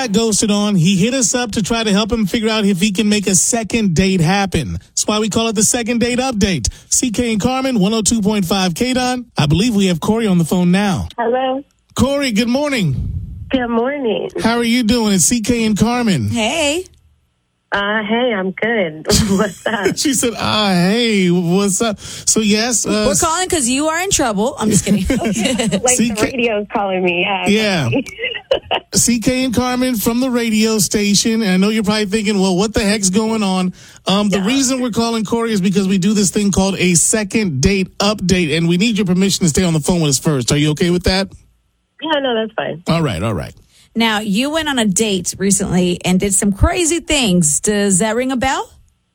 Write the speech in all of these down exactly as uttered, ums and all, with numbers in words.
got ghosted on. He hit us up to try to help him figure out if he can make a second date happen. That's why we call it the second date update. C K and Carmen, one oh two point five K D O N. I believe we have Corey on the phone now. Hello. Corey, good morning. Good morning. How are you doing? It's C K and Carmen. Hey. Uh, hey, I'm good. What's up? She said, ah, hey, what's up? So, yes. Uh, We're calling because you are in trouble. I'm just kidding. Like C K the radio's calling me. Yeah. Yeah. C K and Carmen from the radio station. And I know you're probably thinking, well, what the heck's going on? Um, the Yeah. reason we're calling Corey is because we do this thing called a second date update, and we need your permission to stay on the phone with us first. Are you okay with that? Yeah, no, that's fine. All right, all right. Now, you went on a date recently and did some crazy things. Does that ring a bell?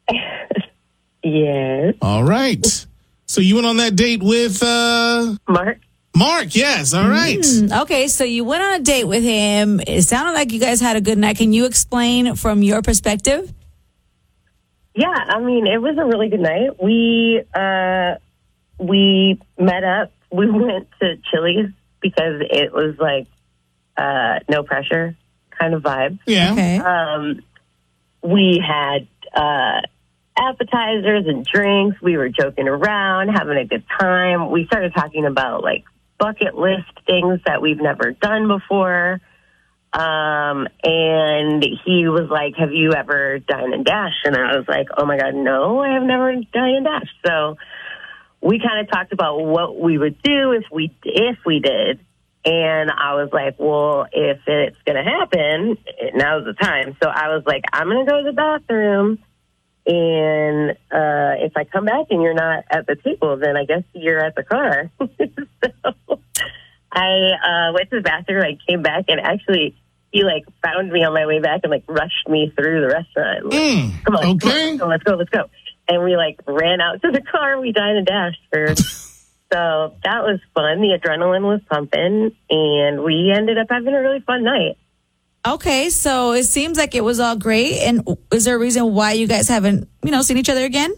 Yes. All right. So you went on that date with uh, Mark? Mark, yes, all right. Mm, okay, so you went on a date with him. It sounded like you guys had a good night. Can you explain from your perspective? Yeah, I mean, it was a really good night. We, uh, we met up. We went to Chili's because it was like, Uh, no pressure kind of vibe. Yeah. Okay. Um, we had uh, appetizers and drinks. We were joking around, having a good time. We started talking about like bucket list things that we've never done before. Um, and he was like, have you ever dined and dashed? And I was like, oh my God, no, I have never dined and dashed. So we kind of talked about what we would do if we, if we did. And I was like, well, if it's going to happen, now's the time. So I was like, I'm going to go to the bathroom. And uh, if I come back and you're not at the table, then I guess you're at the car. So I uh, went to the bathroom. I came back and actually he like found me on my way back and like rushed me through the restaurant. Like, Mm, come on, okay. come on, let's go, let's go, let's go. And we like ran out to the car. We dined and dashed for... So that was fun. The adrenaline was pumping, and we ended up having a really fun night. Okay, so it seems like it was all great. And is there a reason why you guys haven't, you know, seen each other again?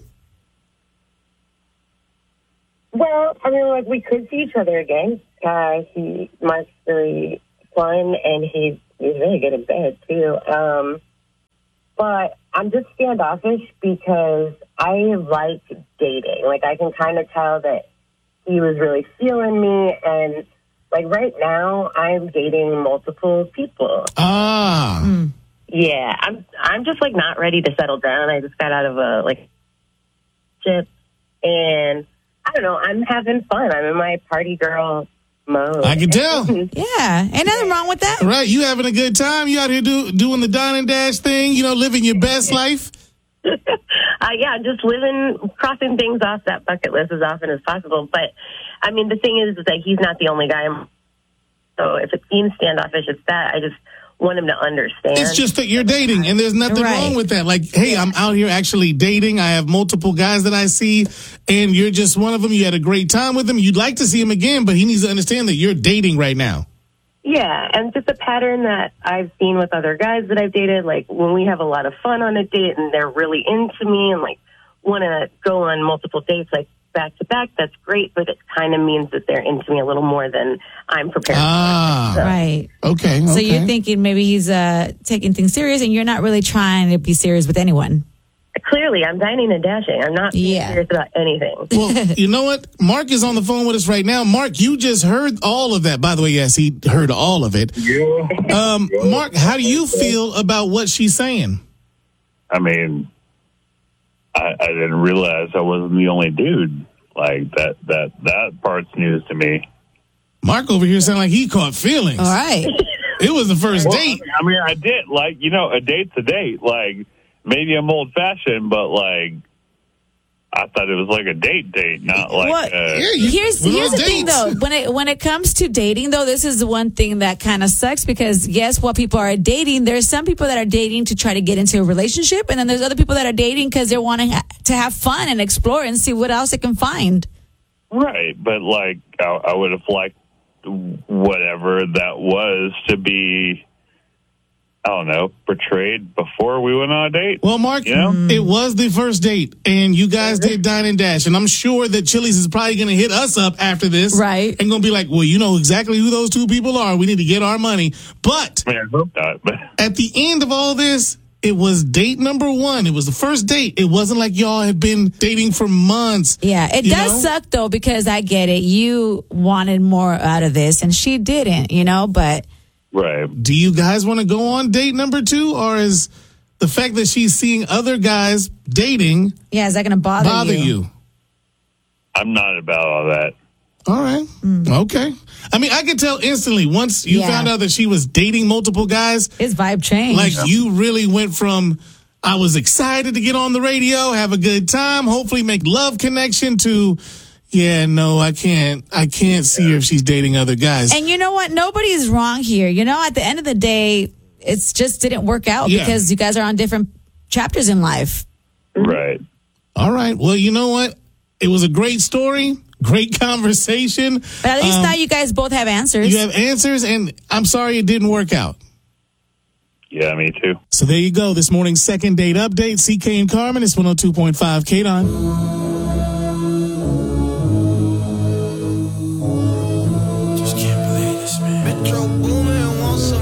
Well, I mean, like, we could see each other again. Uh, he, Mark's really fun, and he's, he's really good in bed, too. Um, but I'm just standoffish because I like dating. Like, I can kind of tell that he was really feeling me, and like right now, I'm dating multiple people. Ah. Mm. Yeah, I'm. I'm just like not ready to settle down. I just got out of a like ship, and I don't know. I'm having fun. I'm in my party girl mode. I can tell. Yeah, ain't nothing wrong with that. Right, you having a good time. You out here do, doing the dine and dash thing, you know, living your best life. uh, yeah, just living, crossing things off that bucket list as often as possible. But, I mean, the thing is, is that he's not the only guy. So if it seems standoffish, it's that. I just want him to understand. It's just that you're dating, and there's nothing Right. wrong with that. Like, hey, I'm out here actually dating. I have multiple guys that I see, and you're just one of them. You had a great time with him. You'd like to see him again, but he needs to understand that you're dating right now. Yeah, and just a pattern that I've seen with other guys that I've dated, like when we have a lot of fun on a date and they're really into me and like want to go on multiple dates like back to back, that's great, but it kind of means that they're into me a little more than I'm prepared Ah, for. So, Right. okay. So okay. you're thinking maybe he's uh, taking things serious and you're not really trying to be serious with anyone. clearly, I'm dining and dashing. I'm not being Yeah. serious about anything. Well, you know what? Mark is on the phone with us right now. Mark, you just heard all of that. By the way, yes, he heard all of it. Yeah. Um, Mark, how do you feel about what she's saying? I mean, I, I didn't realize I wasn't the only dude. Like that, that, that part's news to me. Mark over here sound like he caught feelings. All right. It was the first Well, date. I mean, I did. Like, you know, a date's a date. Like, maybe I'm old fashioned, but like, I thought it was like a date date, not like. Well, uh, Yeah, you- Here's we're here's on the thing dates. though. When it when it comes to dating though, this is the one thing that kind of sucks because yes, while people are dating, there's some people that are dating to try to get into a relationship, and then there's other people that are dating because they're wanting ha- to have fun and explore and see what else they can find. Right, but like, I, I would have liked whatever that was to be. I don't know, portrayed before we went on a date. Well, Mark, You know? it was the first date, and you guys did Dine and Dash, and I'm sure that Chili's is probably going to hit us up after this, Right. And going to be like, well, you know exactly who those two people are. We need to get our money. But I mean, I hope not, but at the end of all this, it was date number one. It was the first date. It wasn't like y'all had been dating for months. Yeah, it you does know? suck though, because I get it. You wanted more out of this and she didn't, you know, but right. Do you guys want to go on date number two, or is the fact that she's seeing other guys dating yeah, is that going to bother, bother you? I'm not about all that. All right. Okay. I mean, I could tell instantly once you Yeah. found out that she was dating multiple guys, His vibe changed. like you really went from, I was excited to get on the radio, have a good time, hopefully make love connection, to, yeah, no, I can't, I can't see her if she's dating other guys. And you know what? Nobody's wrong here. You know, at the end of the day, it's just didn't work out Yeah. because you guys are on different chapters in life. Right. All right. Well, you know what? It was a great story, great conversation. But at least Um, now you guys both have answers. You have answers, and I'm sorry it didn't work out. Yeah, me too. So there you go. This morning's second date update. C K and Carmen. It's one oh two point five K D O N. Just can't believe this, man. Metro Boomin wants some